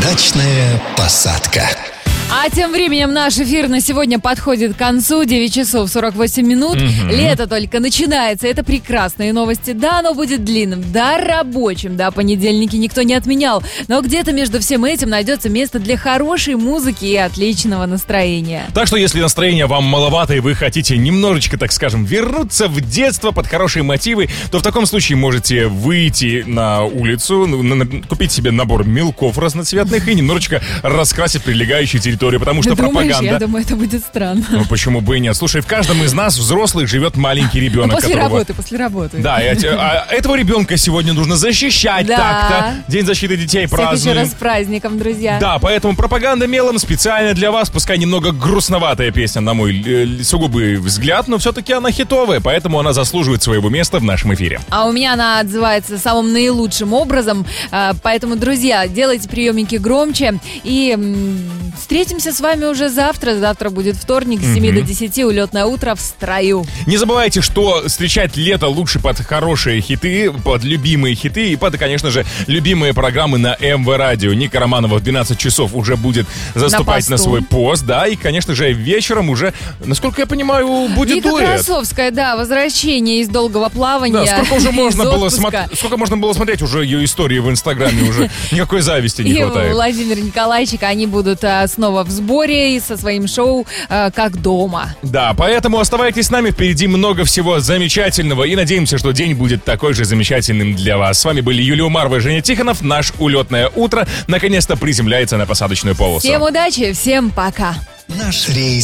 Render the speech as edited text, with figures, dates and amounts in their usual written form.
Удачная посадка. А тем временем наш эфир на сегодня подходит к концу. 9 часов 48 минут. Лето только начинается. Это прекрасные новости. Да, оно будет длинным, да, рабочим. Да, понедельники никто не отменял. Но где-то между всем этим найдется место для хорошей музыки и отличного настроения. Так что, если настроение вам маловато и вы хотите немножечко, так скажем, вернуться в детство под хорошие мотивы, то в таком случае можете выйти на улицу, купить себе набор мелков разноцветных и немножечко раскрасить прилегающие территории. Потому что пропаганда... Я думаю, это будет странно. Ну, почему бы и нет? Слушай, в каждом из нас, взрослых, живет маленький ребенок. После работы. Да, этого ребенка сегодня нужно защищать. Да. Так-то. День защиты детей празднуем. Всех еще раз с праздником, друзья. Да, поэтому пропаганда мелом специально для вас. Пускай немного грустноватая песня, на мой сугубый взгляд, но все-таки она хитовая, поэтому она заслуживает своего места в нашем эфире. А у меня она отзывается самым наилучшим образом. Поэтому, друзья, делайте приемники громче. И встретимся с вами уже завтра. Завтра будет вторник с 7 до 10. Улетное утро в строю. Не забывайте, что встречать лето лучше под хорошие хиты, под любимые хиты и под, конечно же, любимые программы на МВ Радио. Ника Романова в 12 часов уже будет заступать на свой пост. Да, и, конечно же, вечером уже, насколько я понимаю, будет Вика дуэт. Красовская, да, возвращение из долгого плавания. Да, сколько можно было смотреть уже ее истории в Инстаграме, уже никакой зависти не хватает. И Владимир Николайчик, они будут снова в сборе и со своим шоу «Как дома». Да, поэтому оставайтесь с нами, впереди много всего замечательного и надеемся, что день будет такой же замечательным для вас. С вами были Юлия Умарова и Женя Тихонов. Наш улетное утро наконец-то приземляется на посадочную полосу. Всем удачи, всем пока. Наш рейс